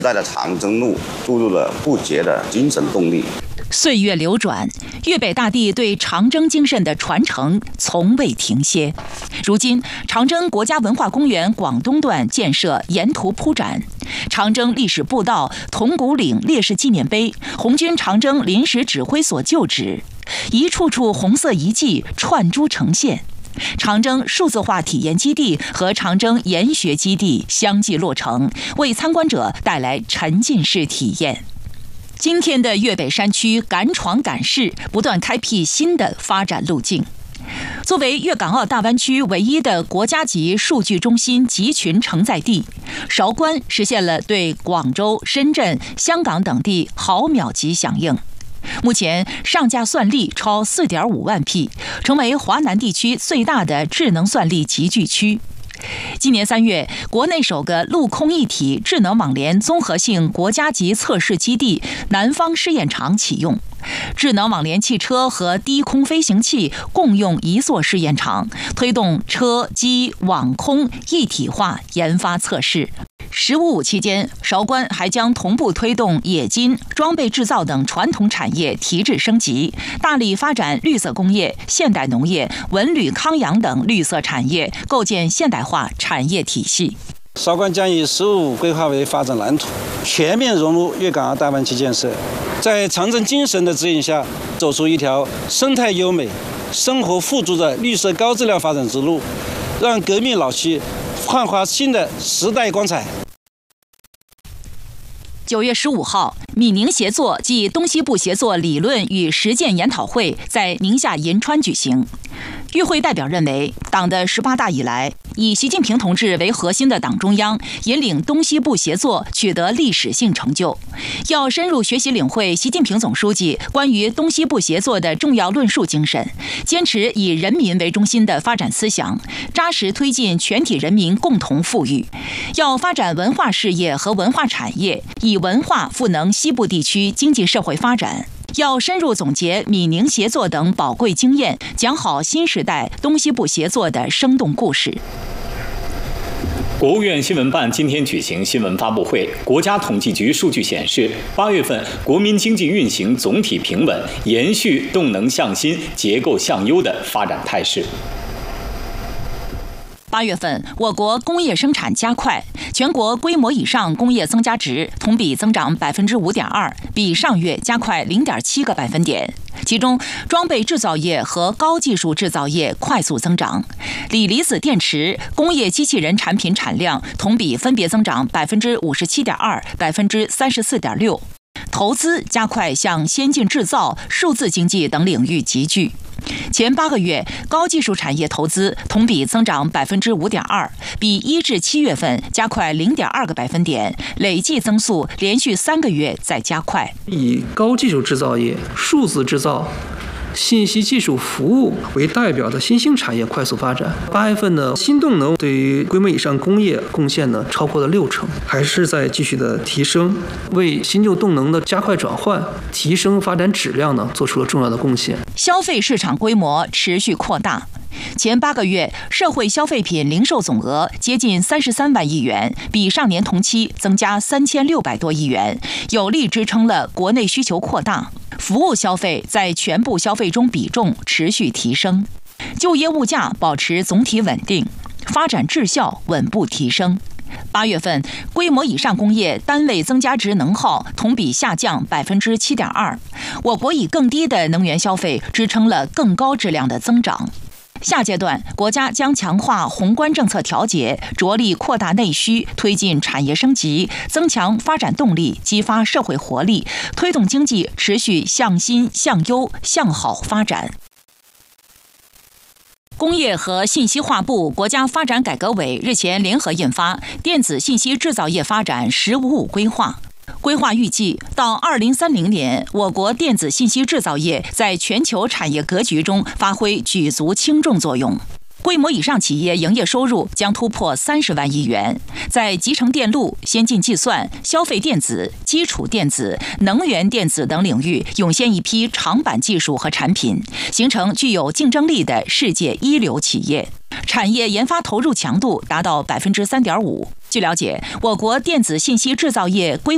在了长征路注入了不竭的精神动力。 岁月流转，粤北大地对长征精神的传承从未停歇。如今，长征国家文化公园广东段建设沿途铺展，长征历史步道、铜鼓岭烈士纪念碑、红军长征临时指挥所旧址，一处处红色遗迹串珠呈现。长征数字化体验基地和长征研学基地相继落成，为参观者带来沉浸式体验。今天的粤北山区敢闯敢试，不断开辟新的发展路径。作为粤港澳大湾区唯一的国家级数据中心集群承载地，韶关实现了对广州、深圳、香港等地毫秒级响应。目前上架算力超 4.5 万匹，成为华南地区最大的智能算力集聚区。今年3月，国内首个陆空一体智能网联综合性国家级测试基地南方试验场启用，智能网联汽车和低空飞行器共用一座试验场，推动车机网空一体化研发测试。15.5期间，韶关还将同步推动冶金、装备制造等传统产业提质升级，大力发展绿色工业、现代农业、文旅康养等绿色产业，构建现代化产业体系。 韶关将以15规划为发展蓝图，全面融入粤港澳大湾区建设，在长征精神的指引下，走出一条生态优美、生活富足的绿色高质量发展之路，让革命老区焕发新的时代光彩。 9月15号，闽宁协作暨东西部协作理论与实践研讨会在宁夏银川举行。与会代表认为，党的18大以来，以习近平同志为核心的党中央引领东西部协作取得历史性成就，要深入学习领会习近平总书记关于东西部协作的重要论述精神，坚持以人民为中心的发展思想，扎实推进全体人民共同富裕。要发展文化事业和文化产业，以文化赋能西部地区经济社会发展。要深入总结闽宁协作等宝贵经验，讲好新时代东西部协作的生动故事。 国务院新闻办今天举行新闻发布会，国家统计局数据显示，8月份国民经济运行总体平稳，延续动能向新、结构向优的发展态势。 8月份，我国工业生产加快，全国规模以上工业增加值同比增长 5.2%， 比上月加快 0.7个百分点。其中，装备制造业和高技术制造业快速增长，锂离子电池、工业机器人产品产量同比分别增长 57.2%、34.6%。投资加快向先进制造、数字经济等领域集聚。前8个月，高技术产业投资同比增长 5.2%， 比1至7月份加快 0.2个百分点，累计增速连续3个月在加快。 以高技术制造业、数字制造、信息技术服务为代表的新兴产业快速发展。8月份呢，新动能对于规模以上工业贡献呢超过了60%，还是在继续的提升，为新旧动能的加快转换、提升发展质量呢做出了重要的贡献。 消费市场规模持续扩大。前8个月，社会消费品零售总额接近33万亿元，比上年同期增加3600多亿元，有力支撑了国内需求扩大。服务消费在全部消费中比重持续提升，就业物价保持总体稳定，发展质效稳步提升。8月份，规模以上工业单位增加值能耗同比下降 7.2%， 我国以更低的能源消费支撑了更高质量的增长。下阶段，国家将强化宏观政策调节，着力扩大内需，推进产业升级，增强发展动力，激发社会活力，推动经济持续向新、向优、向好发展。工业和信息化部、国家发展改革委日前联合印发《电子信息制造业发展“15+5”规划》。规划预计，到2030年，我国电子信息制造业在全球产业格局中发挥举足轻重作用。规模以上企业营业收入将突破30万亿元，在集成电路、先进计算、消费电子、基础电子、能源电子等领域涌现一批长板技术和产品，形成具有竞争力的世界一流企业。产业研发投入强度达到 3.5%。据了解，我国电子信息制造业规模